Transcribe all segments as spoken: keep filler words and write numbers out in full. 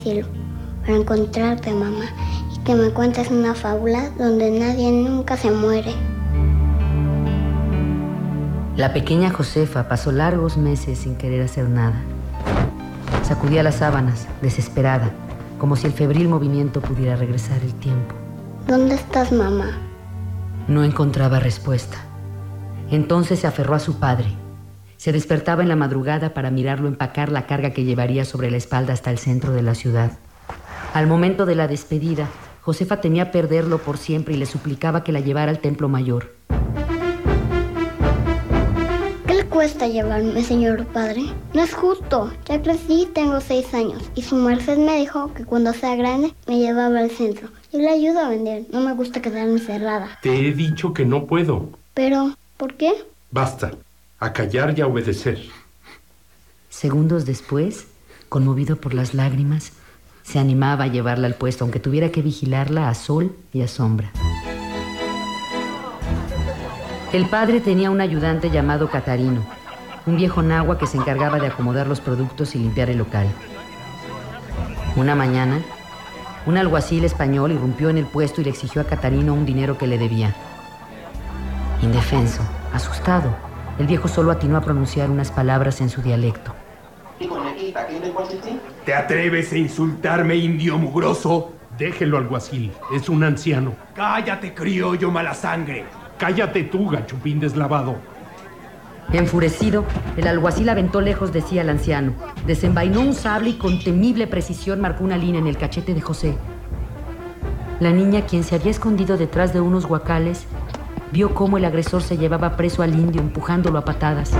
cielo para encontrarte, mamá, y que me cuentes una fábula donde nadie nunca se muere. La pequeña Josefa pasó largos meses sin querer hacer nada. Sacudía las sábanas, desesperada, como si el febril movimiento pudiera regresar el tiempo. ¿Dónde estás, mamá? No encontraba respuesta. Entonces se aferró a su padre. Se despertaba en la madrugada para mirarlo empacar la carga que llevaría sobre la espalda hasta el centro de la ciudad. Al momento de la despedida, Josefa temía perderlo por siempre y le suplicaba que la llevara al templo mayor. ¿Qué le cuesta llevarme, señor padre? No es justo. Ya crecí, tengo seis años, y su merced me dijo que cuando sea grande me llevaba al centro. Yo le ayudo a vender. No me gusta quedarme encerrada. Te he dicho que no puedo. Pero, ¿por qué? Basta. A callar y a obedecer. Segundos después, conmovido por las lágrimas, se animaba a llevarla al puesto, aunque tuviera que vigilarla a sol y a sombra. El padre tenía un ayudante llamado Catarino, un viejo nahua que se encargaba de acomodar los productos y limpiar el local. Una mañana, un alguacil español irrumpió en el puesto y le exigió a Catarino un dinero que le debía. Indefenso, asustado, el viejo solo atinó a pronunciar unas palabras en su dialecto. ¿Te atreves a insultarme, indio mugroso? Déjelo, alguacil. Es un anciano. ¡Cállate, criollo mala sangre! Cállate tú, gachupín deslavado. Enfurecido, el alguacil aventó lejos de sí al anciano. Desenvainó un sable y con temible precisión marcó una línea en el cachete de José. La niña, quien se había escondido detrás de unos guacales, vio cómo el agresor se llevaba preso al indio, empujándolo a patadas.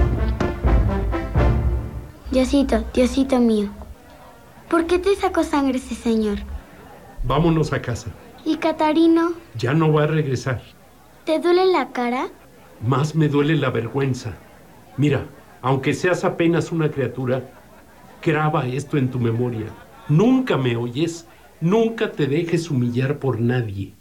Diosito, Diosito mío, ¿por qué te sacó sangre ese señor? Vámonos a casa. ¿Y Catarino? Ya no va a regresar. ¿Te duele la cara? Más me duele la vergüenza. Mira, aunque seas apenas una criatura, graba esto en tu memoria. Nunca me oyes, nunca te dejes humillar por nadie.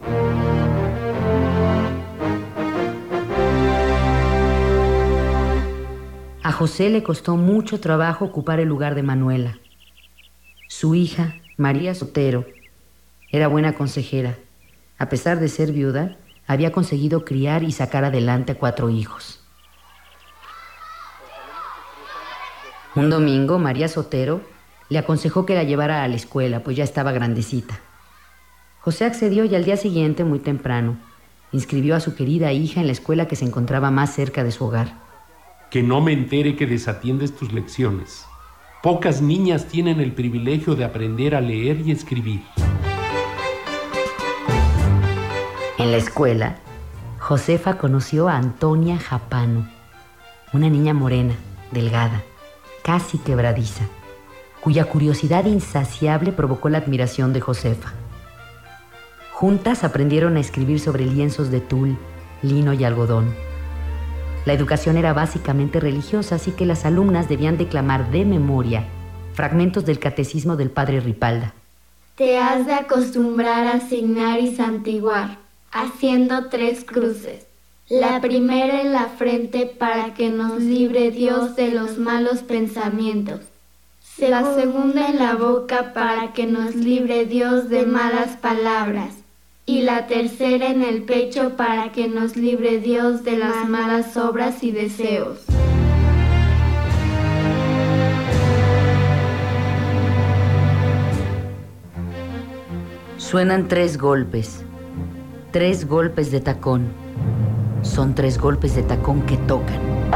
A José le costó mucho trabajo ocupar el lugar de Manuela. Su hija, María Sotero, era buena consejera. A pesar de ser viuda, había conseguido criar y sacar adelante a cuatro hijos. Un domingo, María Sotero le aconsejó que la llevara a la escuela, pues ya estaba grandecita. José accedió y al día siguiente, muy temprano, inscribió a su querida hija en la escuela que se encontraba más cerca de su hogar. Que no me entere que desatiendes tus lecciones. Pocas niñas tienen el privilegio de aprender a leer y escribir. En la escuela, Josefa conoció a Antonia Japano, una niña morena, delgada, casi quebradiza, cuya curiosidad insaciable provocó la admiración de Josefa. Juntas aprendieron a escribir sobre lienzos de tul, lino y algodón. La educación era básicamente religiosa, así que las alumnas debían declamar de memoria fragmentos del catecismo del padre Ripalda. Te has de acostumbrar a signar y santiguar, haciendo tres cruces. La primera en la frente para que nos libre Dios de los malos pensamientos. La segunda en la boca para que nos libre Dios de malas palabras. Y la tercera en el pecho para que nos libre Dios de las malas obras y deseos. Suenan tres golpes, tres golpes de tacón. Son tres golpes de tacón que tocan.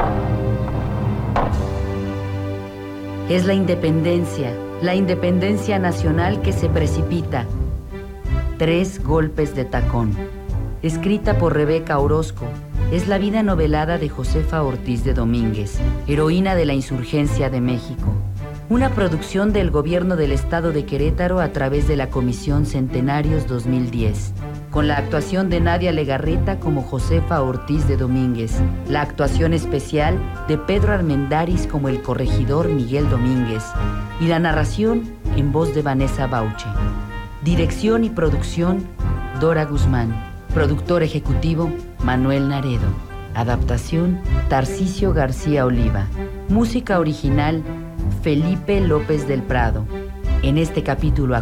Es la independencia, la independencia nacional que se precipita. Tres golpes de tacón. Escrita por Rebeca Orozco, es la vida novelada de Josefa Ortiz de Domínguez, heroína de la insurgencia de México. Una producción del Gobierno del Estado de Querétaro a través de la Comisión Centenarios dos mil diez, con la actuación de Nadia Legarreta como Josefa Ortiz de Domínguez, la actuación especial de Pedro Armendáriz como el corregidor Miguel Domínguez y la narración en voz de Vanessa Bauche. Dirección y producción, Dora Guzmán. Productor ejecutivo, Manuel Naredo. Adaptación, Tarcisio García Oliva. Música original, Felipe López del Prado. En este capítulo